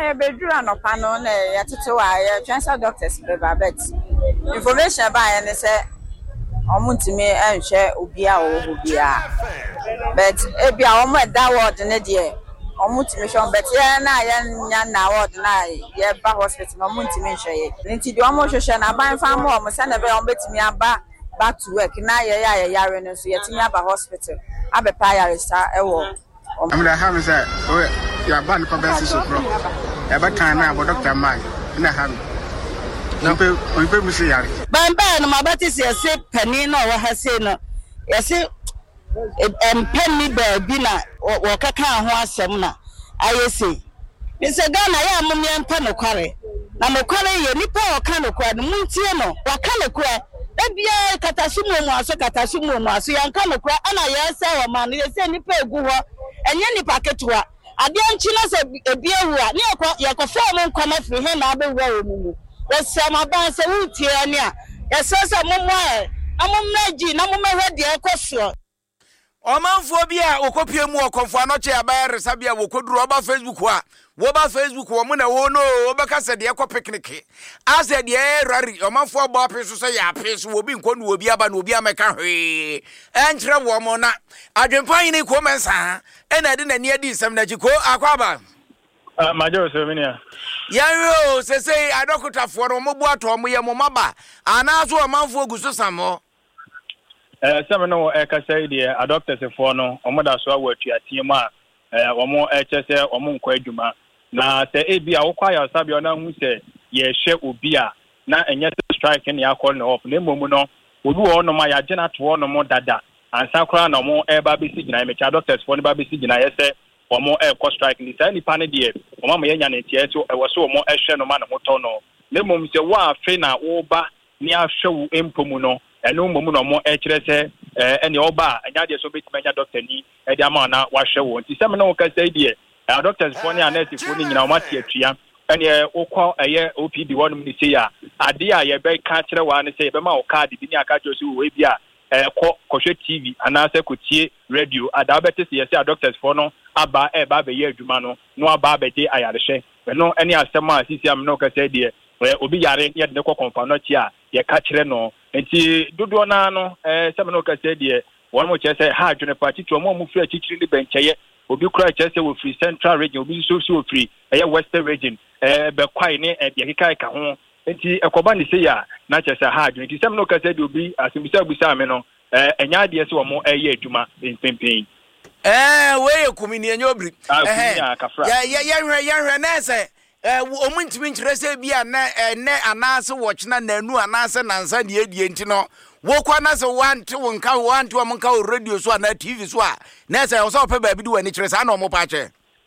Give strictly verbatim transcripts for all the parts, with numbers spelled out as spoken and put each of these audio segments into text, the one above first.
I bedroom no panel na to why transfer doctors be babet. Information about and say omuntimi enhwe obia o obia. But ebia omo da ward na de omuntimi hwe but ya na ya nya na ward na ye ba hospital no omuntimi hwe ye. Nti de omo hwehwe na ban fa mo omo se na be omo betimi aba back to work na ye ya ye yare no so ye timi aba hospital abepa yare sta ewo. I'm the have say oh you are ban for best so pro. E ba kan na bo doctor man na have. Na pe on pe mu se yare. Ban ban no mabati se se pani na wo ha se no. Ye se em pani ba bi na wo kaka ho asem na aye se. Me se Ghana ya mum ye mpa no kware. Na no kware ye nipa wo ka no kware no muntie no wa ka no kware. Ebia katasumu mu aso katasumu mu aso yanka no kware ana ye se wo ma no ye se nipa egu ho. Enye nipa ketua ade anchi na se ebia hu a ne yakọ yakọfa mo nkọma firi he na abewura wo mu wosama ban se wutie ani a yesesa mommo e amomnaji na momahwe de ekoso omanfo bi a okopie mu okonfo anoche abaya resabia wokoduru oba Facebook a wo ba Facebook wo mu na wo no obeka se de ekọ picnic ase de rari omanfo oba peso se ya peso wo bi nkonu wo bi aba na obi ameka hwe enkyere wo mo na adwempan ni ko mensa ena de na ni adi nsem na jiko akwaba ah majo so minia yanyo se se adokotafo no mo bu ato mo ye mo maba anazo omanfo oguso samo eh some no e ka say the doctors for no omoda so awatu atiem a eh omo e chese omo nkwa adwuma na se e bia wo kwa ya sabi ona hu se ye hye obi a na enye strike ne akọ no off na emomu no obi wo no ma ya gena to no mo dada ansa kra na omo e ba besi gina me cha doctors for no ba besi gina ye se omo e ko strike ni sai ni pa ne de omo ma ye nya ne tie so e wo so omo e hye no ma na hoto no na emomu se wo afi na wo ba ni ahwe wo empomu no eno momu no mo e kire se eh ene oba anya de so betimanya doctor ni e de ama na wa hwe wo nti se me no ka say de eh doctors for ni nurse for ni nyina o mate atua ene okọ eye O P D wonum ni say a ade a ye be ka kire wa ne say ye be ma o card bi ni aka jo so we bi a eh ko kohwe T V ana se ko tie radio ada bete se ye say doctors for no aba e ba be ye adwuma no no aba be de ayarehwe no ene asema sisi am no ka say de obi yare ye de ko konfa no chi a ye ka kire no enti dodo na no eh se me no ka say de won mo che say ha adwene pa chi to mo mo fira chichiri ni bencheye obi kura che say wo free central region obi so so free eh western region eh be kwai ni eh de kika ka ho enti ekoba ni say ya na che say ha adwene ti se me no ka say de obi asimisa busa me no eh enya de se wo mo eh ye adwuma pempem eh we ye kumini enye obri eh ya ya ya hwe ya hwe na se eh omuntimi nkyerese bia na ne anase wochna nanu anase nansa de edie nti no wo kwa na se wante wonka wante wo monka radio so na T V so a na se wo so pe ba bi di wani kyerese na omo pa che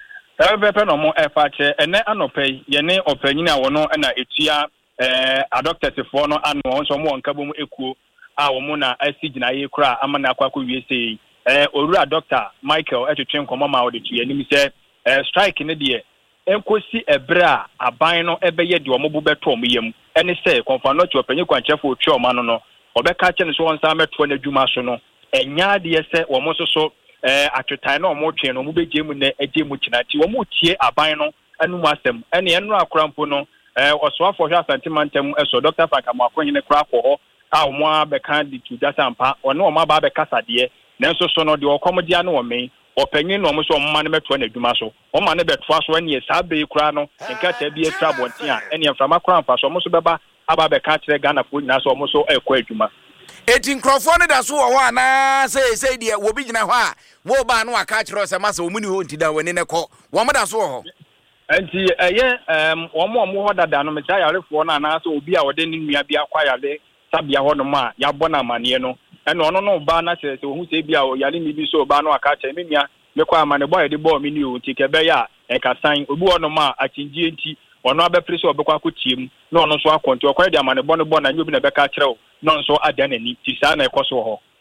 eh be pe no mo e pa che ene anope ye ne opanyin a wo no na etua eh adoctors for no ano so mo wonka bom ekuo a wo mo na asigina ye kura amana akwakọ wie sei eh orura doctor Michael etwetwen komo ma wo de tue ni mi se eh strike ne de enkosi ebra aban no ebeye de omobu beto omyem ene se konfano ti opanyi kwanchefo otwe omano no obeka che ne so wonsa meto na dwuma so no enya de se wo mo so so eh atwetan na omo twe no omo beje mu na eje mu kina ti wo mo tie aban no anu mu asem ene enu akrampo no eh osoafo hwa santimantem eso Doctor Fakamo akonyi ne kra ko ho a omo abeka di tu dasampa ono omo aba abeka sade nanso so no de okomodia no omen opanyin no mo so omma ne meto na dwuma so omma ne beto aso ene sabe kura no nka ta bi etra bonten a ene mframa kura mfa so mo so beba aba be ka kire Ghana fo nyina so mo so ekọ adwuma eti nkrofo ne da so wo ana say say de wo bi gina ho a wo ba no aka kire o se masa omuni ho ntida wani ne kọ wo mo da so ho enti eye em wo mo mo ho dada no me cha yarefo na na so obi a wode ne nua bi akwa yale sabia ho no ma ya bọ na amane no ene ono no ba na se se ohu se bia o yale ni bi so ba no aka kire me nua me kwa amane boy de ball me ni o ti kebe ya e ka san obi ono ma atinji enti ono abepre so obekwa akotiem na ono so akonto okwa de amane bɔ no bɔ na nyobi na beka kire o no nso ada nani ti sa na ekoso ho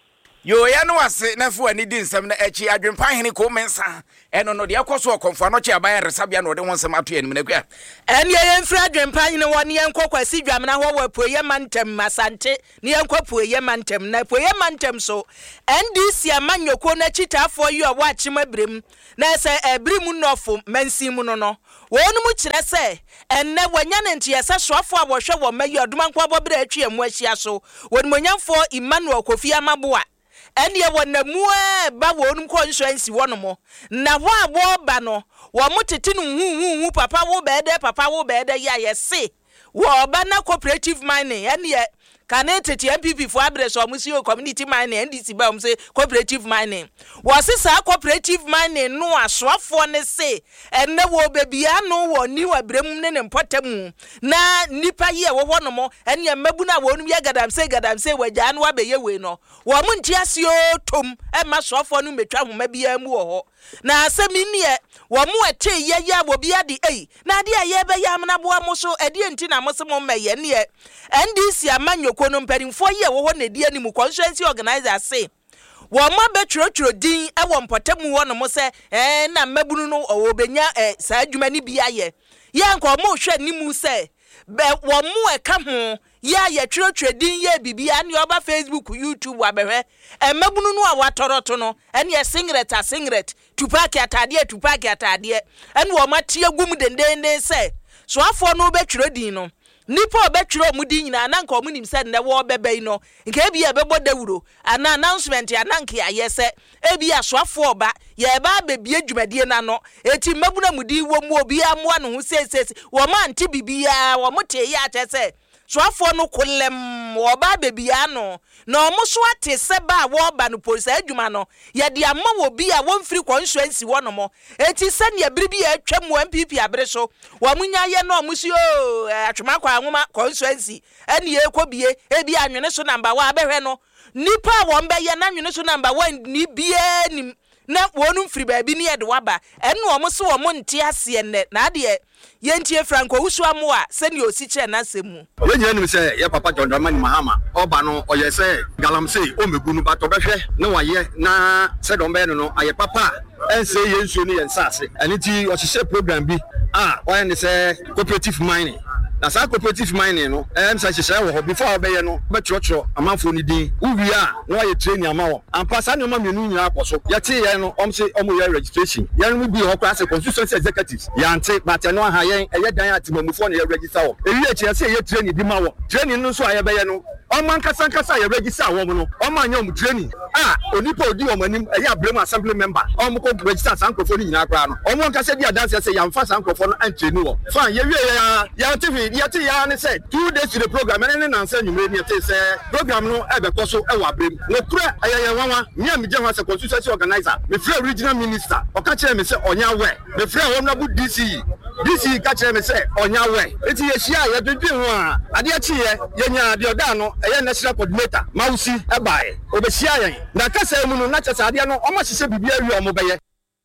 yo ya no wase na fu ani di nsem na echi adwempa hene ko mensa eno no de akoso okonfo no che abaye resabia no de wonsem ato anim na kwa en ye yemfra adwempa hene woni yenkokwa si dwam na ho wa poye mantem masante ne yenkwapoye mantem na poye mantem so N D C amanyoko na chitafo yi owo achima brem na se ebrem nofo mansim no no wonu mu kire se enne wanya ne ntiyesa soafo a wo hwe wo mayi odomanko abobra atwe amu ahia so wonu monyamfo Emmanuel Kofi Amaboa ene wonamu e ba wonu ko insurance wono mo na wo abo ba no wo motete no hu hu papa wo be de papa wo be de ya yese wo ba na cooperative mining ene Kanete M P P for address or musio community mining N D C ba say cooperative mining. Was this a cooperative mining no a swap for ne say and ne wo baby no wo ni wa brem ne potemu na nipa ye wo no mo and ya mabuna wonu ya gadam say gadam say we jan wa be ye we no wo munti asio tom e ma swap for no metwa homa bia mu wo na asemi ne wo mu ete ye ya wo bia de ei na de ye be ya amna boa mo so ede enti na mo se mo meye ne N D C amanyo kono mperinfo ye wo ho na di animu constituency organizer say wo ma betwotwo din e wo mpotemu wo no mo se eh na mabunu no wo benya eh saa adwuma ni bia ye ye nko mo hwe nimu se be wo mu e ka ho ya ye twotwo din ye bibia ne oba Facebook YouTube abehwe e mabunu no a watoroto no ene ye singlet a singlet tupaki atade tupaki atade ene wo matie gum dendende se so afo no betwro din no nipa obetwro mudi nyina na nka omunim se ne wo bebe no nka ebi e bebo dawuro ana announcement ya na nka ayese ebi asoafo oba ye ba bebie dwumadie na no eti mabuna mudi wo mu obi amoa no ho sesesi wo ma nti bibia wo mote ya atese soafo no kolem wo ba bebia no na omuso ate se ba wo ba no polisi adwuma no ye de ama wo bi a wo mfiri constituency wo no mo eti se ne biribi ya atwam M P P abere so wo munya ye no omusio atwema kwa nwoma constituency ene ye kobie ebi anwene so number one abehwe no nipa wo mbe ye na anwene so number one ni bie ni na wonu mfiri ba bi ne ye de waba ene wo mo so wo mo nte ase ne na de yentie Franco Usuamu a seni osiche na semu yenye nim se ye papa John Dramani Mahama oba no oye se galamsey o megunu ba to behwe ne waye na se don be no no aye papa ense ye nsuo ne ye nsase ene ti o hye program bi ah oye ne se cooperative mining na sa cooperative mining no em sa hye wo before be ye no be chrochro amanfo ni din uwi a no aye training amawo ampa sa ne ma menu nyina akoso ye ti ye no om se om ye registration ye no bi ho kwa se constituency executives ya ante but no ha ye eye dan atimamufo ne ye register wo ewi e che se ye training bi ma wo training no so aye be ye no Oman kasa kasa ye register wo no oman nya om training ah onipa odi o manim eye abrem assembly member om ko register sankofo ni nyina kra no omon kasa di adanse se ya mfa sankofo no antreni wo fa ye wie ya ya tv ya ti ya ne say two days to the program ene na nsa nwumre ni te say program no e be koso e wa abrem no kura eye ye wanwa nya me je ho as constituency organizer me free regional minister o ka kire me say onya we me free honorable D C D C ka kire me say onya we eti ye hia ye dwedwe ho a ade a chi ye ye nya de oda no eye national coordinator mausi e bae obehia yen na kasa mu no na chesa ade no o ma hye bibia wi o mo beye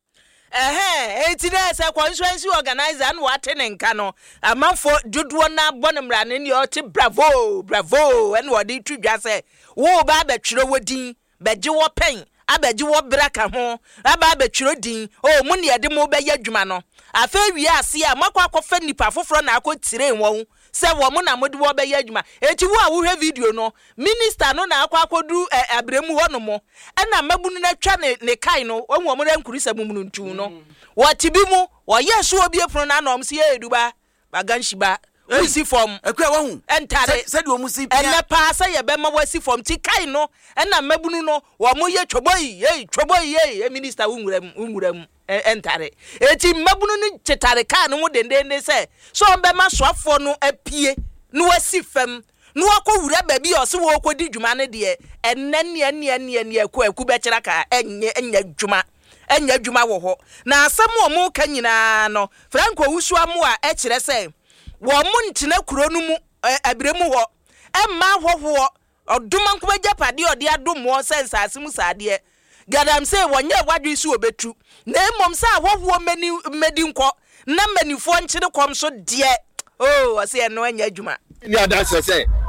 eh eti na se constituency organizer and what in nka no amanfo dodo na bonmra ne ne o ti bravo bravo and what dey twidwa se wo ba betwere wodin beje wo pen abeje wo braka ho aba betwere din o mu ne de mo beye adwuma no afa wi ase a makwa akọfa nipa foforo na akotire won se wo mu na modi wo beye adwuma eti wo a wo hwe video no minister no na akwa akodu abremu ho no mo na mabunu na twa ne ne kai no wo mo ra nkurisa mumunu ntu no wo tibi mu wo yeso obi efunu na na om se eduba baganshiba esi form akwa wa hu entare se de omusi pia ene pa sa ye be ma wasi form ti kai no na mabunu no wo mo ye twoboyi ye twoboyi ye minister wunwuram wunwuram entare eti mabunu ni chetare ka no dendende se so be ma soafo no apie no wasi fam no akowura ba bi o se wo kodi dwuma ne de enne ne ne ne ne akwa aku be kira ka enye enya dwuma enya dwuma wo ho na asem o mu ka nyina no Franco Usuamu a e kire se wo mu ntena kuro no mu abiremu ho emma hoho oduma nko japade ode adomo sense asem saade gadam say wonye wadwi su obetu na emom sa hoho mani medi nko na manifo nkyere kom so de oh ase no anya adwuma ni adanse say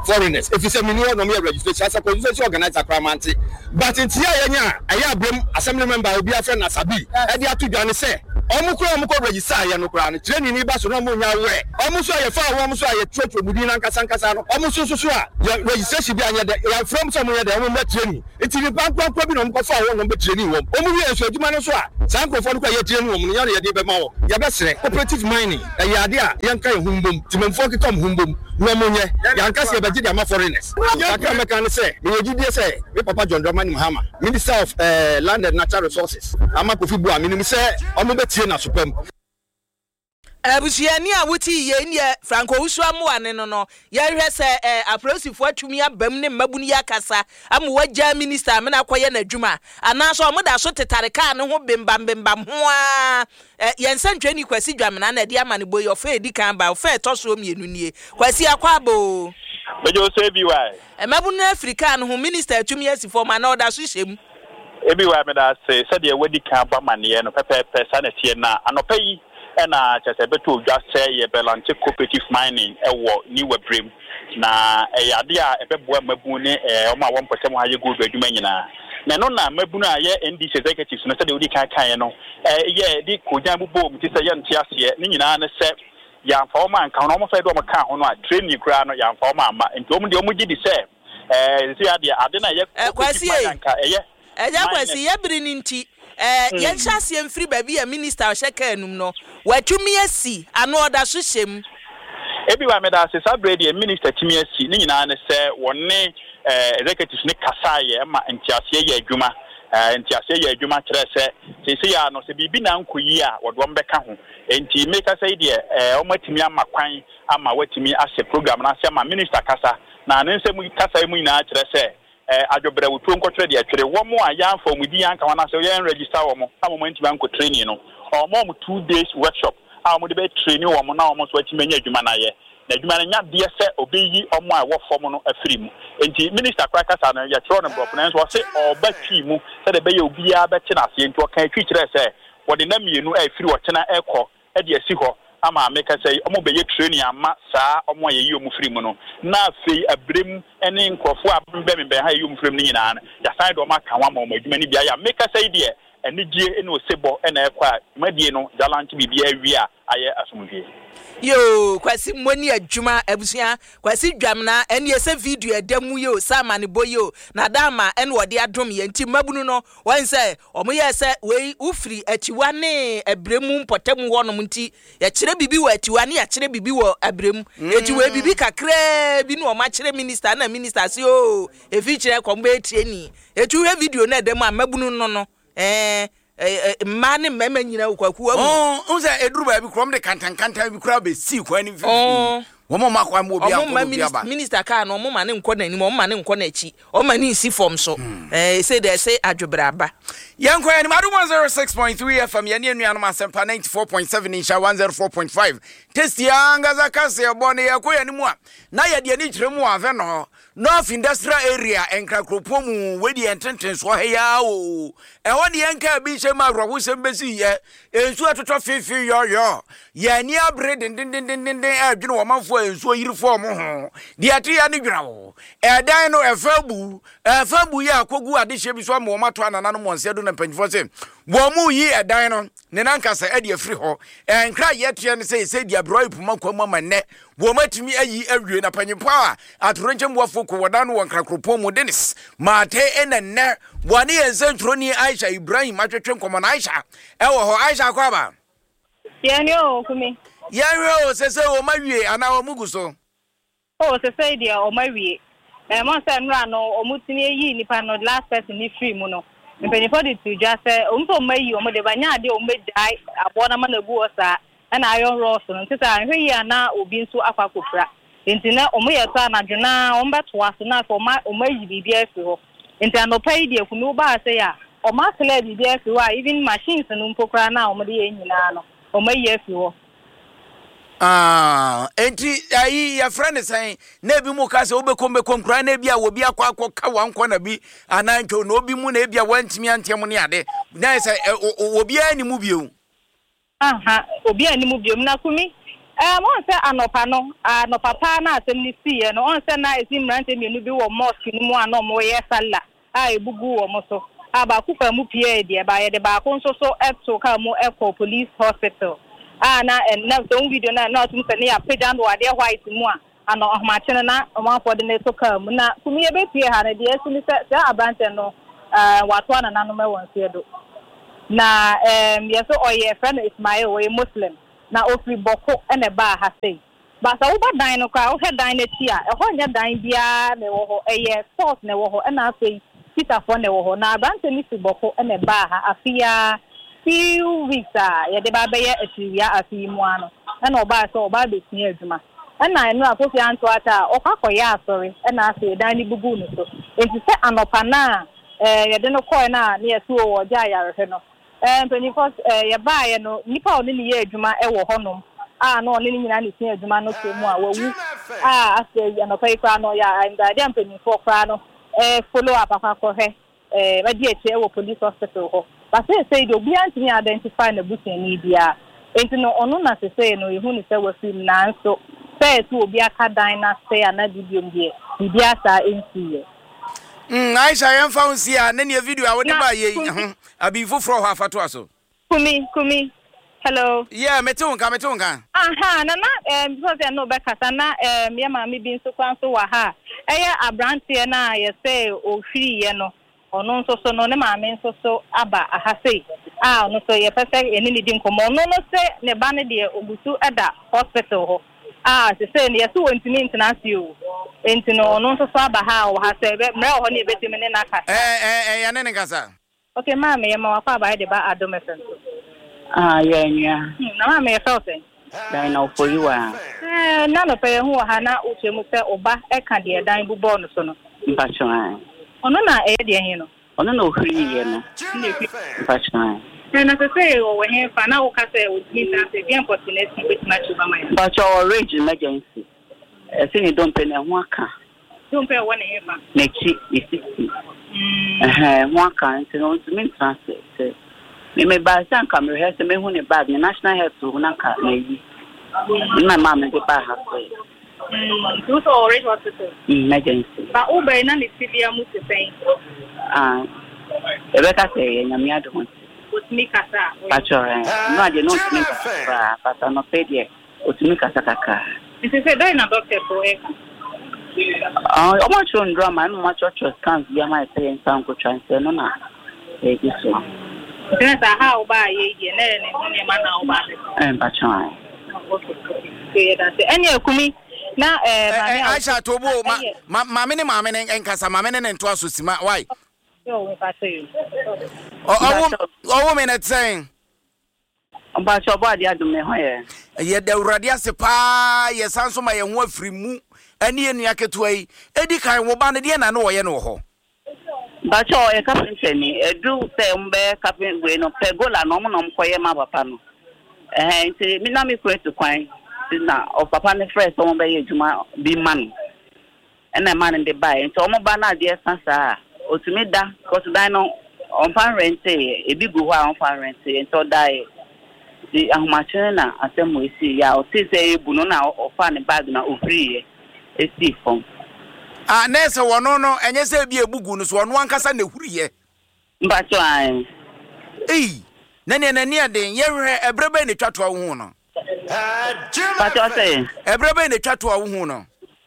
foreigners. If you say me no me registration as a constituency organizer Kramanti. But in tia yenya aya brim assembly member obi afre na sabi. E dia to dwane say omo kura omo ko register ya no kura no training ni ba so no mo nya we. Omo so aye fa omo so aye trotro mudi na nkasa nkasa no. Omo so so so a registration bi anya de ya from some ya de omo me training. It is bank bank bi no mo fa wo no me training wo. Omo wi so adwuma no so a sankofo no kwa ye training wo no ya de be ma wo. Ya be sere cooperative mining. E ya de a yan kan humbom. Timemfo ki tom humbom. No mo nye. Yan ka se be ji de ma foreigners. Aka me kan say me yegide say me papa John Dramani Mahama, Minister of uh, Land and Natural Resources. Ama Kofi Bua minimum say omo be tie na sopam. Abusuani a wuti ye ne Franco Usuamu ane no no ye hwe se aprosifo atumi abam ne mabunu ya kasa am wagya minister me na koye na adwuma anaso omo da so tetare ka ne ho bembam bembam ho a ye nsantweni kwasi dwamena na de amane boy ofa edi kan ba ofa etoso mienu nie kwasi akwabo Bejo say bi why e mabunu Africa no ho minister atumi asifo ma na oda so hyem ebi why me da say said ye wedi kan ba mane no pepe pesa na tie na anopa yi na chese beto just say ye belante cooperative mining ewo ni webrim na e ade a ebeboa mabu ne e o ma won potem ha ye go do adwuma nyina na no na mabu na ye N D C executives no say de odi kan kan no e ye di kojan bubo mti say ye ntia se ni nyina ne se ya mfa o ma kan no mo fa do mo kan ho no a training kura no ya mfa o ma ma nti o mo de o mo gidi se eh si ade ade na ye kwasi e ye e ja kwasi ye biri ni nti eh yen chase em free baby a minister o sheka enum no watumi asi ano oda so hyem ebi wa me da se sabredi e minister timi asi ni nyina ne se wonne eh executives ne kasaye ma ntiase ye adwuma eh ntiase ye adwuma kire se se se ya no se bibi na nkoyi a wodo mbeka ho enti meka say de eh o matimi ama kwan ama watimi ase program na se ma minister kasa na ne nsem kasa mu nyina kire se eh adwobre wotu nkotwe de atwere wo mo a ya mfa mudi yanka wana se ye register wo mo amo mo ntimi anko training no o mo two days workshop a mo de be training wo mo na wo mo so atimi nya adwuma na ye na adwuma na nya de se obeyi omo a wo fom no afiri mu enti minister krakasa no ya tro no bro na so se oba twi mu se de be ye obi a be te na se enti o kan twi kire se wo de na mienu afiri wo te na ekọ e de asi ho ama meka say omo be ye training ama saa omo ye yi omo firi mu no na afei abrem ene nkrofo abembe membe ha ye omo firi mu ni nyina ya sai do ma kan wa ma omo adwuma ni bia ya meka say de eni gie ene osebo ene ekwa madie no jalanti bibia awi a aye asomdie yo kwasi moni adwuma abusia kwasi dwamna ene ese video adamu yo sama ne boyo na dama ene wode adom ye nti mabunu no wan say omo ye se we ufiri achiwa ne abremu mpotem wonom nti ya kire bibi wa achiwa ne ya kire bibi wo abremu eti we bibi kakra bi no ma kire minister na minister si o e fi kire komba etie ni etu we video na adamu a mabunu no no eh eh mane mema nyina ukwaku amu oh unza eduru ba bi krom de kantan kantan bi kura be si kwa ni fifi wo mo makwa mo obi akọ obi aba minister ka no mo ma ne nkọ na ni mo ma ne nkọ na chi o ma ni si form so eh say they say adwobra aba yanko ya ni madu one oh six point three F M ya ni enu anoma sempa ninety-four point seven insha one oh four point five test ya ngaza kase ebo ne yakọ ya ni mu a na ya de ni kire mu ave no North Industrial Area enkra kropomu wedi ententen so he ya o e woni enka bi che ma ro wusem besi ye ensu atoto fifi yo yo ya ni abre den den den den den adwene wo manfo ensu yiri form ho de ati ya ni dwira wo e dan no e fabu e fabu ya kogu ade hye bi so ma wo mato anana no monse do na panjifo se wo mu yi e dan no ne nankasa e de afiri ho enkra ye tue ne se se de abro ipuma kwama manne wo matimi ayi awie na panyimpo a atoronchem wofo ko wodano won krakropomu Dennis mate enenne wani ensentro ni Aisha Ibrahim atwetwe nkomo na Aisha ewo ho Aisha kwaba yeni o kumi yeni o sese o mawie ana o muguso o sese dia o mawie eh mo se nra no o mutimi yi nipa no last person ni free mu no mpeni for the to just say o mpo mayi o mo de banya ade o medai abona ma gu osa na ayon ross no ntisa hwe ya na obi nso akwa kopra enti na omo ye to anadwena o mbeto aso na for ma o mayi bibia afi ho enti anopai de kunu ba se ya o ma sele bibia afi ho even machines no mpokra na o mo de nyina no o mayi afi ho ah enti ayi ya friend say na bi mu ka se obekombe konkra na bia wo bi akwa akwa ka wanko na bi anancho na obi mu na bia wantimi antem ne ade na say obi ani mu bio aha obi ani mu biom na kumi Um, on say anopa no, anopa pa na asem ni see no. On say na esi mrante mienu bi wo mosque ni mu ano mo ye sala. A ebugu wo mo so. A ba ku fa mu pie de ba ye de ba ko nso so eto ka mu eco police hospital. Ah na na so video na na tum se ne ya page no ade white mu a ano ahmachene na o for the neto ka mu na kumi e be pie ha na de esi ni se se abrante no eh wato na nanu me won se do. Na um yeso oye friend Ismail we Muslim. Na ofri boko ene ba ha sei ba sa uba dan no kwa o he dan na ti a e ho nya dan bia na wo ho eye sport na wo ho ena sei Peter for na wo ho na brand ni fi boko ene ba ha afia few weeks a ye de ba be ye atiria afi mu ano ena oba so oba be tin adwuma ena eno akofi anto ata o kwa koya asori ena sei dan ni bubu no so enti se anopa na eh ye de no koy na na ye so wo ja ya re no eh twenty-four eh ya ba ye no nipa oni ni ye adwuma e wo honom ah no oni ni nyina ni tin adwuma no temu a wawu ah ase ya no kai kwa no ya ndade twenty-four kwa no eh follow up akwa he eh ba di eche wo police hospital ho ba say say do bi antini identify na busin ni dia enti no ono na se say no ehu ni se wasim na nso say to obi aka dan na say ana bibiom die bibia sa ensiye Mm, Aisha yam found see a nene video a wode ba ye abi foforo ho afato aso. Kumi kumi. Hello. Yeah, mete wonka mete wonka. Aha, na na um because I know Becca sana um ya ma mi bi nso kwanso wa ha. Eya abrante na ye say o hwiri ye no. Ono nso so no ne ma me nso so aba aha sei. Ah, no so ye pese ye ni di nkomo. No no say ne ba ne de ogusu eda hospital ho. Ah, se say ne so wontimi internasi o. Enti no no so aba ha o ha se be mre ho ne betimi ne na kasa. Eh eh eh ya ne ne kasa. Okay, ma me ma wa fa ba de ba adom efem. Ah, yeah, yeah. Na ma me fa o se. Dan na for you ah. Eh, na no pe hu ha na uche mu se oba e ka de dan bu ball no so no. Mpacho an. Ono na e de hin no. Ono na ohiri ye no. Mpacho an. Na se se o we hin fa na o ka se o mi ta se bien opportunity with match over my. Mpacho orange emergency. Ese ni don pe na ho aka. Don pe wo na hin fa. Na chi isisi. Mm. Eh, ho aka nti no ntumi transit. Me me ba san camera here se me hu ne bag national health hu na ka na yi. My mom and the bar have played. Mm, so already hospital. Emergency. But Uber na ni Sibia mu se saying. Ah. Rebecca say na me adu. Otimi kasa. Pacho eh. No ade no otimi kasa. Pata no pe die. Otimi kasa kaka. This is a day na doctor for e. Ah, o ma chon drama no ma church scans bia ma say en san ko transfer no na. Eh this one. Then sa how ba ye ye na ne no ne ma na o ba. Eh pacho eh. Okay, okay. That's it. Any kumi na eh Aisha tobo ma ma me ne ma me ne enkasa ma me ne nto aso sima why? Yo we pass you. Oh oh me net saying. Ba cho ba dia dum ne ho ye. Ye da urade ase pa ye sanso ma ye ho afiri mu ani enu aketo ai edi kan wo ba ne de na na wo ye no ho. Ba cho e kapin ni edu se mbe kapin we no pegola no mo no mkoye ma papa no. Eh nti mi na mi kwe to kwan na o papa ne fresh o mo be yejuma bi man ena man de buy nti o mo ba na de sansa o tumi da cause dan no on fan rent e bi go ho on fan rent nti o dai di ahumachene na asemo esi ya o ti se ebu no na o fa ne bag na o free e si fom ah nese wono no enye se bi ebugu no so wono ankasa na huriye mba cho an eh nani nani aden ye hwe ebrebe ne twato wo hu no ba cho say ebrebe ne twato wo hu no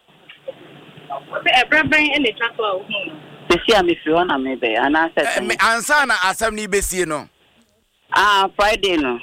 se ebrebe ne twato wo hu no se si am fi ona me be ana se ansa na asam ni besie no ah Friday no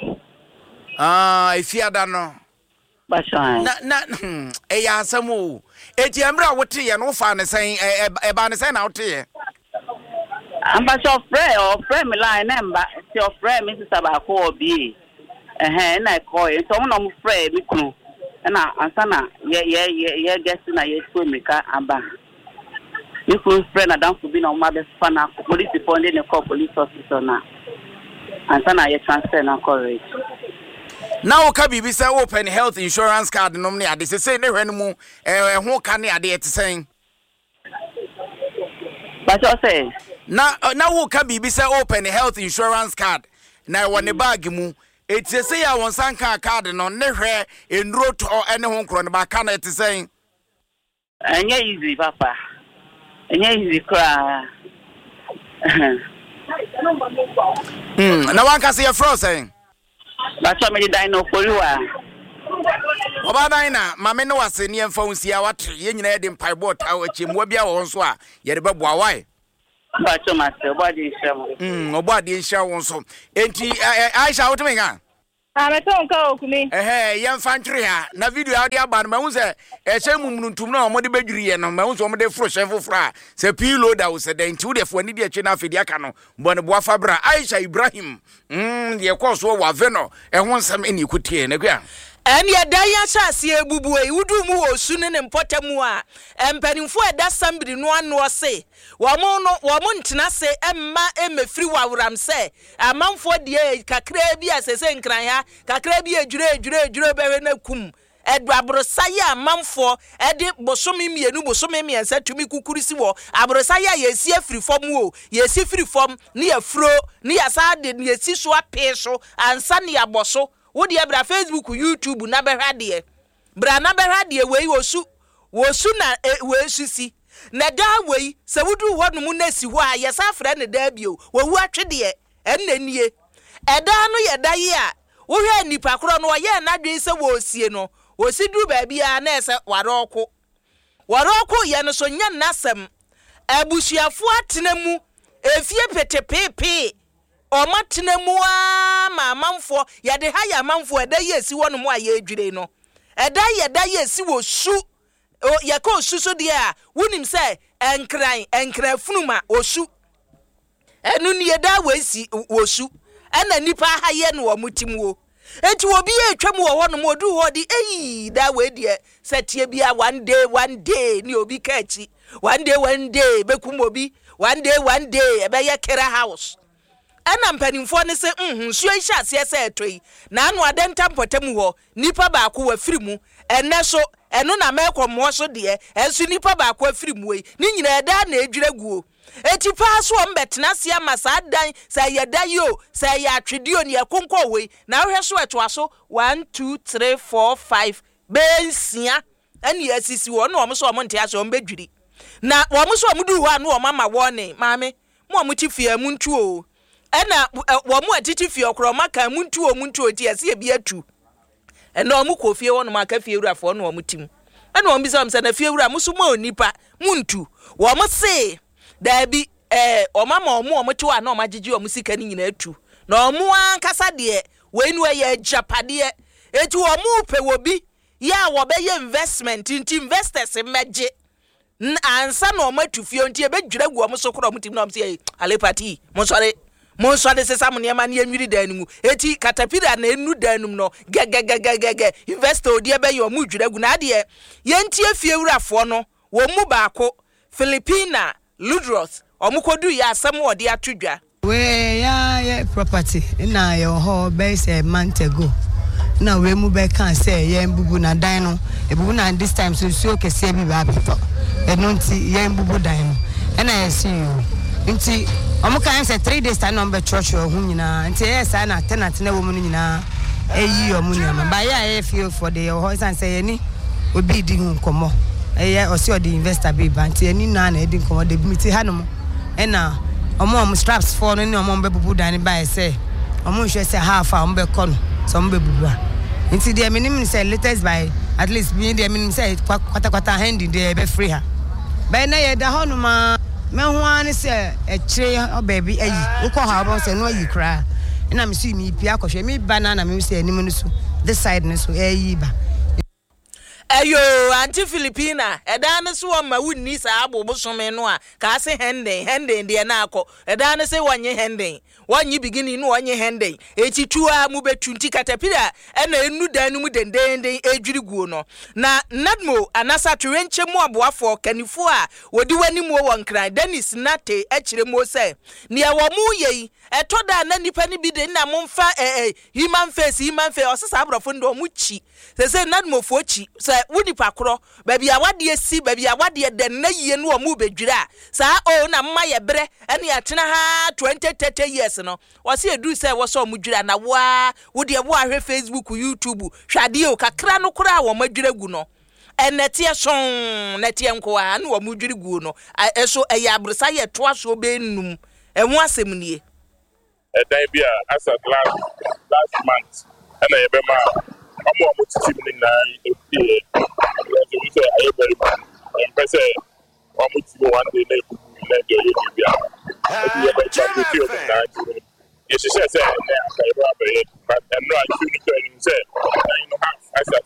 ah ifiada no ba cho an na na e ya asam o eti emra wote ye no fa ne sen e ba ne sen na wote ye amba so frɛ o frɛ me line number ti o frɛ me sister ba ko obi eh na ko e so no mo frɛ me kunu na ansa na ye ye ye guest na ye so me ka aba you could frɛ na dan bi na o ma be fa na police for the call police officer na ansa na ye transfer na courage now ka bibi say open health insurance card no me ade say ne hwanu mu eh ho ka ne ade etesen ba so say na na wo ka bibi say open health insurance card na wo ne bag mu It's a say I want Sanka card no never in road or any home crown by Canada saying. And yeah, easy, Papa. And yeah, easy cry. Hmm, no one can see a frozen. That's what made dino for you. Obadina, Mamma no was in your phone, see what you need in Pibot, our Chimwabia or Swa, yet about why. But so much, body show. Hmm, nobody shall also. Ain't I shout to me. I'm a tongue call me. Eh, young Fantry, na video out there, but Mauser, a shame to know what the bedry and Mouse on the fresh and fra. Say Pilo that was a day to the for Nidia China Fidiacano, Bonabua Fabra, Aisha Ibrahim. Hm, the course was Veno, and once some in you could hear in the ground. And ya daya chasi e bubu e udu mu o sune ne mpote mu a empanimfo eda somebody no ano se wo mo no wo mo ntena se emma emefiri wawram se amanfo de kakra bi asese nkran ha kakra bi ejure ejure ejure bewe na kum edu abrosaya amanfo ede bosomi mienu bosomi miensa tumi kukurisi wo abrosaya yesi afiri fom wo yesi firi fom ne afro ne yasade ne yesi so apeso ansa ne yaboso Wodi ebra Facebook, YouTube na behade bra na behade we wosu wosu na we susi na da we se wudu ho no mu na si ho a yesa afra ne da bio wo wu atwede ennanie eda no ye da ye a wo hwe nipa kro no ye na dwen se wo sie no wo si du ba bia na ese waroko waroko ye no so nya nasem abusuafo atenemu efie petepepe Oma tinemu a ma manfo ya de ha ya manfo eda ye si wono mu aye adwire no eda ye da ye si wo su ye ko su so de a wonim se enkran enkran funuma osu enu ni eda we si wo su ena nipa ha ye no wo mutim wo enti obi e twam wo wono mu odu ho di eyi da we de setie bia one day one day ni obi ka achi one day one day bekum obi one day one day ebe ye kera house Ana mpanimfo ne se mhm suo ihya ase se etoi na anu adenta mpotem ho nipa ba ko wa firimu enne so eno na mekomo so de ensu nipa ba ko afirimu yi ni nyina eda na edwiraguo eti pa so mbetena se amasa dan sa yeda yo sa ya atwedio ne yakonko we na hwe so eto aso one two three four five bensia ani asisi wo na omo so omo ntia so mbedwiri na omo so omo du ho anu omo ma wone maame mo omo ti fie mu ntu o ena wo mu atiti fie okro maka muntu o muntu oti ase e bi atu ena o mu ko fie wono maka fie wurafo no o mutim ena o mbisa msa na fie wura muso ma onipa muntu wo mu se da bi eh o mama o mu o mutu a na o magigi o musika ni nyina atu na o mu ankasa de we nu ye japade eti o mu pe wo bi ya wo be ye investment inti investors meje ansa na o matu fie nti e be dwiragu o muso kro o mutim na o mse alepati mo sore Monso de sesam ne ma ne anwiri danum eti katapira na enu danum no gegegegege investor odi ebe yo mu dwiragu na ade ye ntie fie wurafo no wo mu baako Filipina Ludros omukodu ya asem odi atodwa we ya ya property na your ho base a month ago na we mu be kan say ye mbubu na dan no ebubu na this time so so kese bi ba beto eno nti ye mbubu dan no na ye see you nti omo kan say three days time number church ho nyina nti yes na tenant na wo mu nyina eyi omo nyama ba ya e feel for the ho san say ni obi di hu komo eh o see the investor be ba nti ani na na edi komo de miti hanom e na omo omo straps for no ni omo be bubu dan ba say omo hwe say half a omo be kono so omo be bubu a nti de minim say latest by at least be de minim say kwata kwata hand de be free ha ba na ye da honuma me ho an se e kire o baby ayi ukọ ha bo se no ayi kra na me su mi pia kọhwe mi banana me se anim no so this side no so ayi ba ayo anti Filipina eda ne so ma wunni sa abobo some no a ka se henden henden de na akọ eda ne se wanye henden wanyi beginning no wanye henden eti tuwa mu betu nti katapira ena enu dan mu dendenden edwiriguo no na nadmo anasa twenche mu aboafo kanifo a wodi wani mu won kran Dennis Nate akire mo se ne wo mu yei etoda na nipa ni bi de na momfa eh human face human face osesa abrofo ndo mu chi se se nadmo fo chi se wudi pakro baby awade si baby awade de na yie no omu bedwira saa o na mma ye bre ene atena ha twenty thirty years no wo se edu se wo so omu dwira na wa wudi e wo ahwe Facebook YouTube hwade o kakra no kura wo madwira gu no enetie son netie nko a na wo mu dwiri gu no eso eye abresa ye to aso be num emu asem nie e dan bia as a last last month and I be ma omo omo titi ni na e e we say I very much and person omo titi one day na e na de ye bia e be check the field na you should say say na I be but I'm not you say you know half as a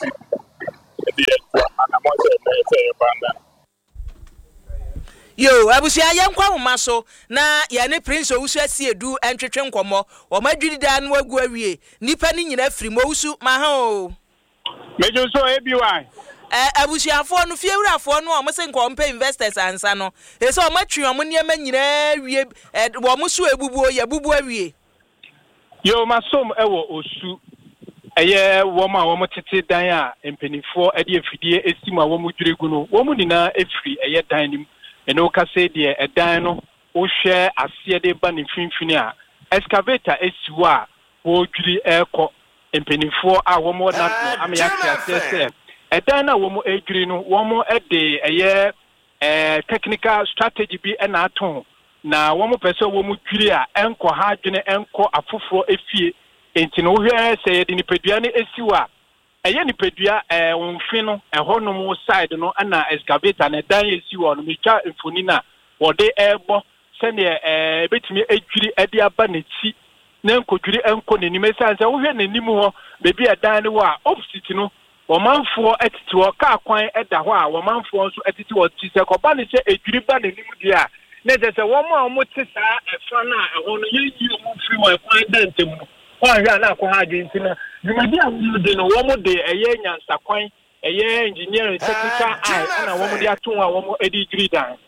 yo abusia yenkwa homa so na ya ne prince owusu asie du entwetwe nkomo o madwiri da no agu awie nipa ni nyina firi mo owusu ma ha o mejo so ebi wa eh abusia afo no fiewurafo no o mo se nko mpa investors ansa no e so o matwi o mo niema nyina awie o mo so ebubu ya bubu awie yo masom ewo osu eye woma womo tete dan a empenifo e de afidie esima womo dwiregu no womo nina efiri eye dan nim eno ka se de edan no wo hwe ase de ba ne finfini a excavator esiwa a wo dwiri eko empenifo a womo na no amya ase se edan na womo edwiri no womo e de eye eh technical strategy bi e na aton na womo pese womo dwiri a enko ha adwene enko afoforo efie enti no hwe se de nipadua ne esiwa eye nipadua eh onfi no eho no mo side no ana excavator na dan esiwa no metwa mfoni na wode ebo se ne eh betimi edwiri ade aba na ti na enkodwiri enko ne nimesa se wo hwe na nimu ho bebi edan ne wo a opposite no wo manfo etiti wo ka kwan eda ho a wo manfo nso etiti wo ti se ko ba ne se edwiri ba na nimu dia na se se wo mo a mo ti sa efa na eho no ye yi mo firi wo kwan dantemu no wa ya na ko ha adwenti na jumadi a wo de no wo mo de eye nyansa kwan eye engineering technical eye ana wo mo de aton a wo mo edi dwiri dan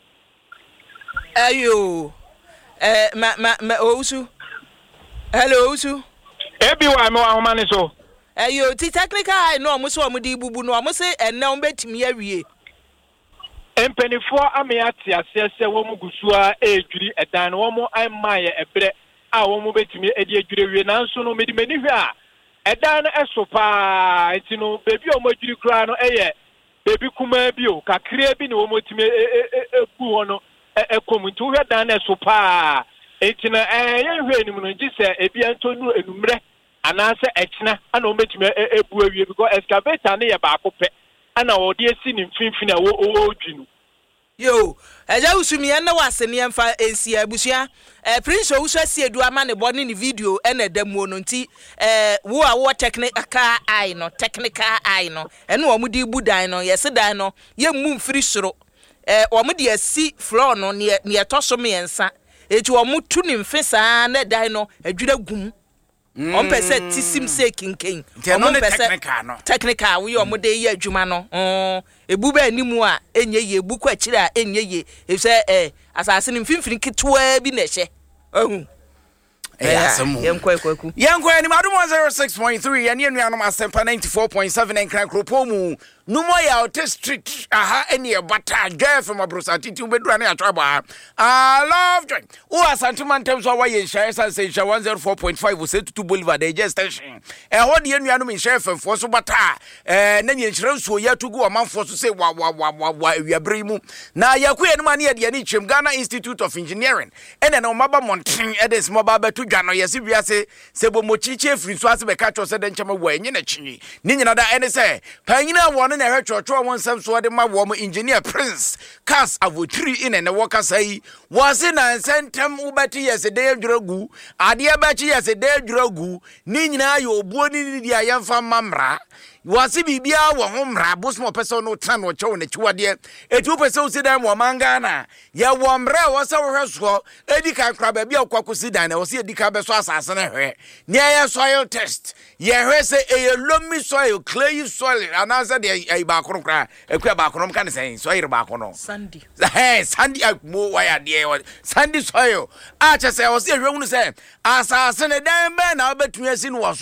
ayo eh ma ma ma ousu hello ousu ebi wa me wa homa ne so ayo ti technical eye no mo so mo de bubu no mo se enna on betimi awie empenifo amiati asese wo mo gusua edwiri edan wo mo amaye ebre a wo mo betimi edi edwire wie nanso no medi mani hwe a edan no esopa enti no bebi o mo edwiri kra no eye bebi kuma bi o kakre bi ne wo mo timi eku ho no ekomu nti hwe dan no esopa enti na eh ye hwe ni mu no gise ebi antonu enumre anase ekina ana wo betimi ebu awie because excavator ne ye ba akopɛ ana wo de esi ni mfinfini a wo wo dwinu yo eja usumi ene wase ne emfa ensi abusia eh prince owusu asiedu ama ne boni ni video ene damuo no nti eh wo a wo technical eye no technical eye no ene wo mu di budan no yesi dan no ye mu mfiri soro eh wo mu di asi floor no ne ne etoso me ensa eti wo mu tu ni mfisa na dan no adwira gum on pese tisim se kinken on technical no technical we omo de ye adwuma no mm ebu ba animu a enye ye ebu kwa kire a enye ye e se eh asase ni mfimfini kitwa bi na hye ahu eh asemu yenkwa kwaku yenkwa ni madum one oh six point three ya ne nuanom asempa ninety-four point seven enkran kropomu numo ya hotel street aha eni e bata gay from abrosa titi ubedura na atwaba I love joy o asanteman terms wa ye share say one oh four point five say to Boulevard the just station e ho de nuanom share fefo so bata eh na nye nhire nsuo ya tugu amanfo so say wa wa wa wa awiabre mu na yakuye no mane de ne twem Ghana Institute of Engineering ene na omaba monten e de small baba to dwa no yesi wiase se bomochiche free so ase be ka cho se de nchema wa enye na chinyi ni nyina da ene say panyina wo na hwe chocho won sam so de ma wo mo engineer Prince Cas Avotri in na wo kasa yi wase na sentem ubati yese de dwuragu ade abachi yese de dwuragu ni nyina yo obuo ni di ayamfa mamra wase bibia wo ho mra bosmo pese no tan wo chewo na chiwade etu pese o sidan wo mangana ya wo mra wo se wo hweso edika kra ba bia kwakosi dan na wo se edika be so asase na hwe ne ya soil test ye hwe se e loamy soil clay soil anasa de ai ba kono kra ekua ba kono kan sen soil ba kono sandy eh sandy mo waya de sandy soil a che se wo se hwe hunu se asase ne dan be na obetun asi no wo so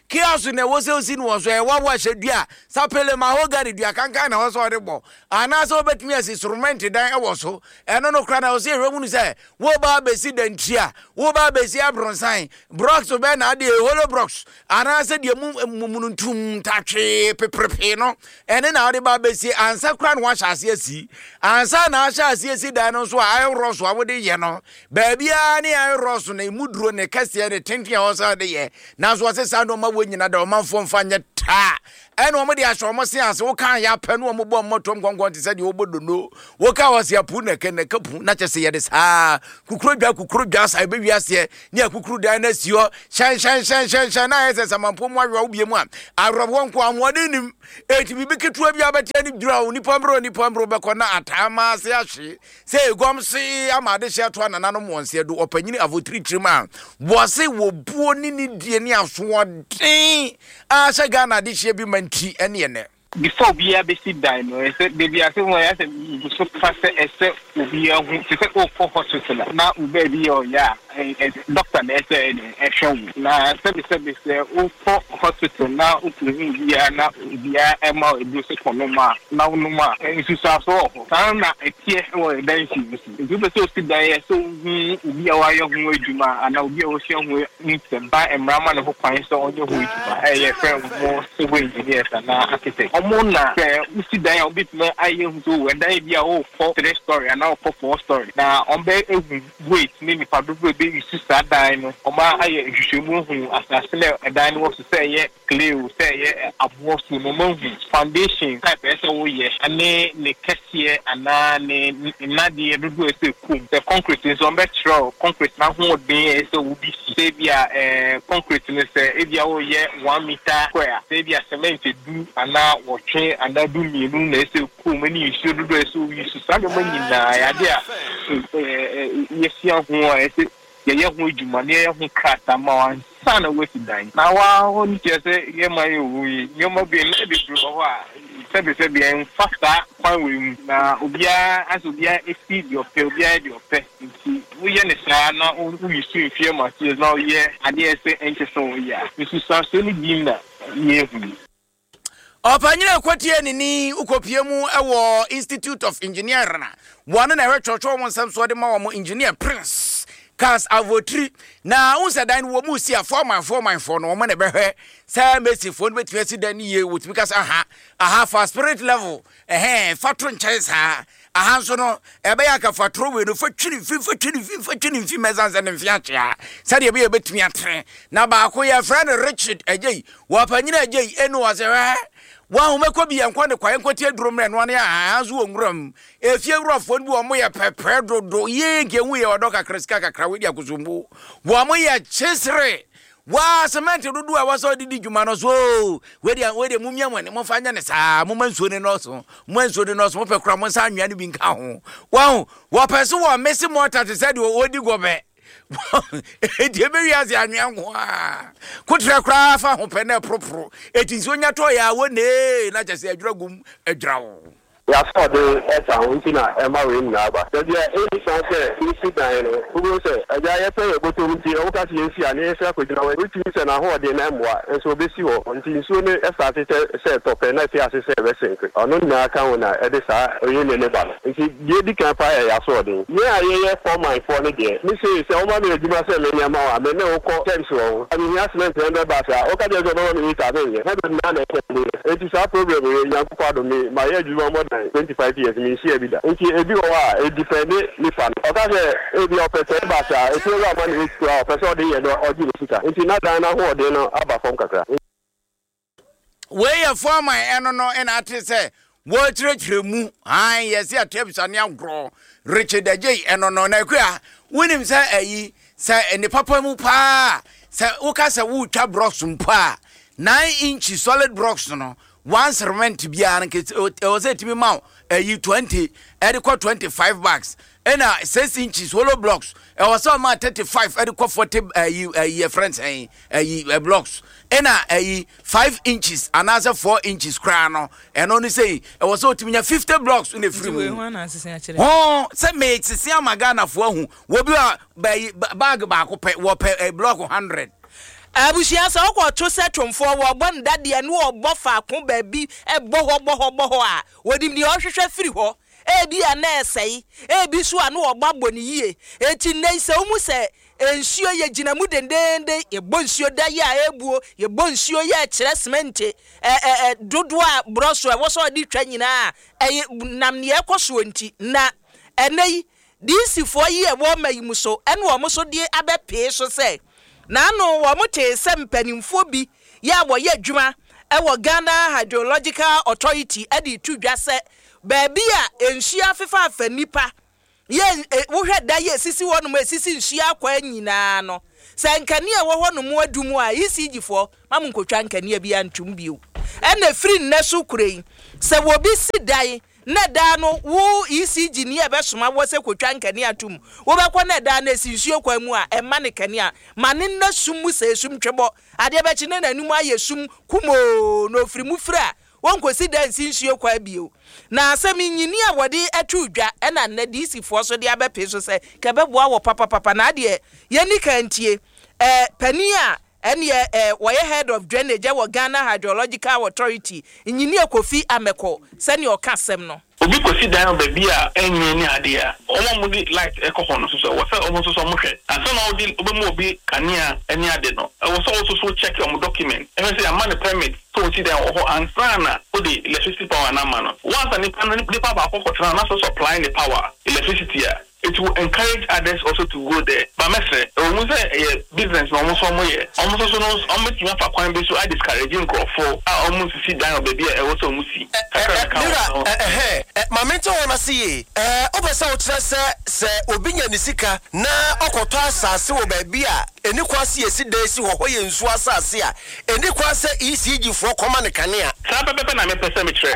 chaos na wo se osi no so e wa wa hwedua sapele mahogany dua kankan na wo so de bo ana so betumi as instrument dan e wo so eno no kra na wo se ehwemu ni se wo ba besi dantia wo ba besi abronsan brox be na de hollow brox ana se de mumununtum tatwe peprepe no ene na de ba besi ansa kra no wa hyase asi ansa na hyase asi dan no so ayo roso awode ye no ba bia ne ayo roso na imuduro ne kase ne tentia wo so de ye na so se sa no ma wo nyina da o manfo mfa nya ta ene o mo de ahwo mo se ase wo kan ya pa no o mo bo motom gongon ti se de obodo no wo ka wo se apu na ken na kapu na chese ye de sa kukuro dwa kukuro dwa sa be wiase ne akukuro dan na sio shan shan shan shan shan na ese samampo mo awe wo biemu a arabo nko amode nim eti bi biketu abi abete ni dura oni pambro ni pambro be ko na atama se ahwe se egom se amade hye to na nanom wonse do opanyini avotri trima wo se wo buo ni ni die ni aso den a sha Ghana de hye bi manti ene ene before we are basic die no say baby I say when I say so fast say we are who say oh for hospital na u baby oh yeah doctor na say e show na say say say oh for hospital na u we are na we are ema e do say for normal na no ma e su so so na e tie o dan si you be so sit die so we are yo hu adwuma ana we are so hu ntem ba emrama na ho kwan so onye hu adwuma e ye friend mo so we engineers na architect Mona say we see dan obi me aye hu so we dan bia o for three story and now for four story na on be wait me me padu be be isi sa dan no o ma aye hwehwemu hu asase le dan no so say ye clay say ye abo so no ma hu foundation type e say wo ye ane ne kese ana ne na de dodo e say kum the concrete is on be throw concrete na hu den e say wo bi say bia eh concrete ne say e bia wo ye one meter square say bia cement do ana watching and that do me no na say cool many issue do so we so say money na ya dia yes ya ho e say ye ye ho djuma ne ye ho krata ma wan sana we ti dan na wa ho ni say ye ma ye wi ye ma be na be pro ho a say be say be en faster kwan we na obia as obia e feed your pay obia your pay we ye ne sa na we issue fear ma say na ye ade say enche so ya we so so ni dinna ye hu Opanyina kwatie nini ukopiemu ewo Institute of Engineering na wana na hwechocho mo nsam so de ma wo engineer Prince Cars Avotri na unsa dan wo mu si afo man fo man fo no mo na behwe sa Messi fo no betwe si dan ye wo because aha aha for spirit level eh fatro nchese ha aha so no ebe ya ka fatro we no fatwini fi fatwini fi fatwini fi mezanze ne mfiache ha sa de ebe ye betumi atre na ba ko ya friend Richard Ejei wo apanyina Ejei enu wa se wa ho mekọ bi yankwa ne kwaye nkwati aduromre no ne azu onwuram efie wurofo bi wo mo ye pepre dodo ye ngewu ye odoka kreska kakra we dia kusumbu wo mo ye chisre wa cement dodo a waso didi djuma no so we dia we dia mumia mo ne mo fanya ne saa mo mansuo ne no so mo mansuo ne no so mo pekra mo sa anwa ne bi nka ho wa ho wo pese wo mesi mortar te said wo odi gobe edi ebe wi azi anwa ho a kutra kra fa ho pene propro eti nso nya to ya wo ne na chese adwuragum adwrawo ya for the eta huntina ema we na ba so dia e so se isi dan no ugo se aja ye pe eboto nti o ka ti esi ani se akodina we ti se na ho de na mwa enso be si ho nti nso ne esa te se to pe na ti ase se be senke ono na ka ho na e de sa oye ne ne ba nti die di kan pa ya so de ye aye ye four my four ne de mi se se o ma me ejuma se me nya ma wa me ne o ko terms wo ani ya cement hundred ba sa o ka de so no mi ta de ye na na na e ti sa problem ye nya ko do mi ma ye ejuma mo twenty-five years me share bi da nti ebi o wa e depend ni fan o ka se ebi o pese ba sa e ti o wa man e ti o pese o de ye do o ji ni sika nti na dan na ho de no aba fom kakra we ye form eno no en ate se wo kirekire mu an yes ya tebisa ne agro Richard Ejei eno no na kwa wonim se ayi se ne papa mu pa se wo ka se wo twa blocks mpa nine inch solid blocks no one cement bia na ke o se timi ma eh twenty e kwa twenty-five bags ena six inches hollow blocks e was so ma thirty-five e kwa forty eh eh friends eh eh blocks ena eh five inches another four inches kra no e no ni say e was so timi nya fifty blocks in a free oh se me sisi amaga na fo hu wo bi bag ba ko pe wo pe block one hundred abusia sa okwo to setomfo wo gbon dade ane wo bofa ko baabi e boho boho boho a wodim di ohwehwe firi ho e bi ana esei e bi so ane wo gbagbo ne yie enti nei se umu se ensuo ye gina mu dendende ye bonsuo da ya ebuo ye bonsuo ye kire semente eh eh dodo a broso e wo so di twa nyina e nam ne ekoso nti na enei disi fo yi e wo mayimu so ene wo mo so di abepe so se na no wo mo te se mpanimfo bi ya wo ye adwuma e wo Ghana Hydrological Authority e di tudwa se baabi a enhia fefa afa nipa ye wo hwe da ye sisi wo no mo sisi nhia kwa nyina no se nkane e wo ho no mo adumu a isijifo mam nkotwa nkane bi antum bio e na free nneso kurei se wo bi sidai na da no wo E C G ni e be soma wo se kwotwa nkane atum wo be kwa na da na esinsuo kwa mu a e ma ne kane a ma ne na sum se sum twebo ade be chi na nanum aye sum kumo no firi mu fra won kosi da esinsuo kwa bio na asem nyini a wode atudwa e na na D C fo so de abepe so se ke be boa wo papa papa na ade ye ni kantie eh pani a ene eh wo head of drainage wo Ghana Hydrological Authority nyini Kofi Ameko se ne o kasem no obi kosi dan baby a enye ni ade a omo mu di like ekoho no so so wo se omo so so mo hwe aso na odi obi mu obi kania eni ade no wo so so so check your document e say am na permit so si dan wo ansana odi electricity power na ma no once ani pan ni power ko ko na so supply the power electricity a it will encourage others also to go there. But mesre, we say a business no almost one year. Almost so no almost you for kwan be so I discouraging crop for almost see down baby e wo so mu see. Eh eh eh ma mento wona see eh obesa wo kire se se obi nya ni sika na okoto asase wo baby a eni kwase esi da esi ho ye nsu asase a eni kwase E C G fo koma ne kane a. Sa pepe na me pese me kire.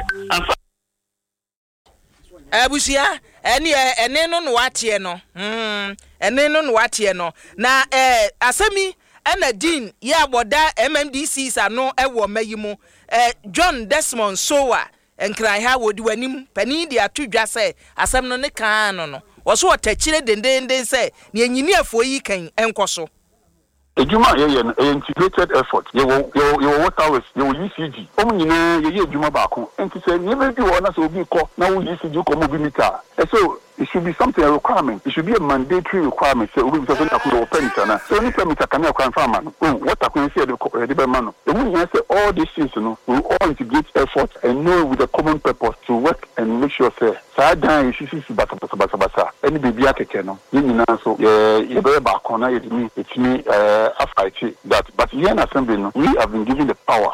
abusia ene ene no no watie no mm ene no no watie no na eh asemi ena din ya boda M M D C sa no ewo mayimu eh John Desmond Sowa enkran ha wodi wanim pani dia atudwa se asem no ne kan no no wo so otachire dendenden se ne enyini afo yi kan enkoso ejuma ye ye integrated effort ye wo ye wo water waste ye wo E C G omu nyina ye ye ejuma baako enti se ye be bi wo na so obi ko na wo E C G ko mo bi meter so it should be something a requirement. It should be a mandatory requirement. So we just have to open it now. So any permit can be a farmer. Oh, what I can say the the man. The woman say all these things, you know, we all integrate effort and know with a common purpose to work and make sure say Sadan is is basa basa basa basa. Any baby akeke no. You know so yeah, you better back on it me. It's me uh after that. But here in assembly, no, we have been given the power.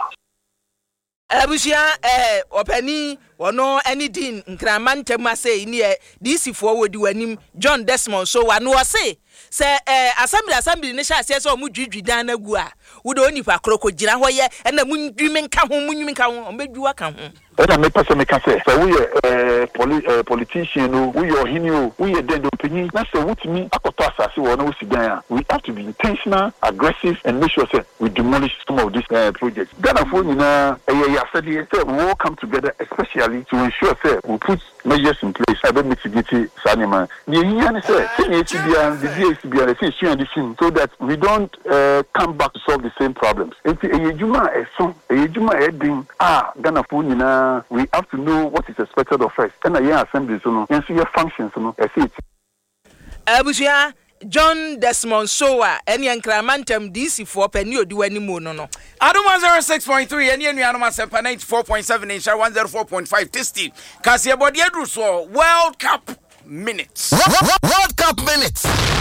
abusia eh opani wono any din nkramante masei ni e D C fo wodi wanim John Desmond so wa no se se eh assembly assembly ne sha se so mu dwidwi dan na gu a wo do onipa kroko gira ho ye na mu ndwimi nka ho mu nwimi nka ho omedwua ka ho ena me pese me ka se so we eh politician no we your hinio we den do pini na se wutimi akoto asase wo na osidan a we have to be intentional aggressive and make sure say we demolish some of these uh, projects Ghana for nyina eh ya said say we all come together especially to ensure say we put measures in place I don't mitigate sanima ni yin say say H B R the D C B R say issue and this so that we don't uh, come back to solve the same problems enti ejuma eso ejuma edin ah Ghana for nyina we have to know what is expected of us. And I assembly so no, and see your functions so no. I see it. Abusia John Desmond Sowa, any encramantem D C for penny or do any more no no. Adam one zero six point three, any anima sepa ninety four point seven inch one zero four point five testy. Kasia Bodiadru so World Cup minutes. World Cup minutes.